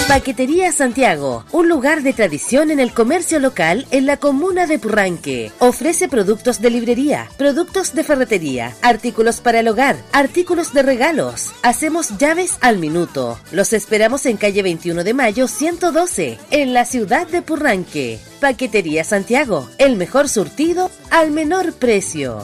Paquetería Santiago, un lugar de tradición en el comercio local en la comuna de Purranque. Ofrece productos de librería, productos de ferretería, artículos para el hogar, artículos de regalos. Hacemos llaves al minuto. Los esperamos en calle 21 de Mayo 112, en la ciudad de Purranque. Paquetería Santiago, el mejor surtido al menor precio.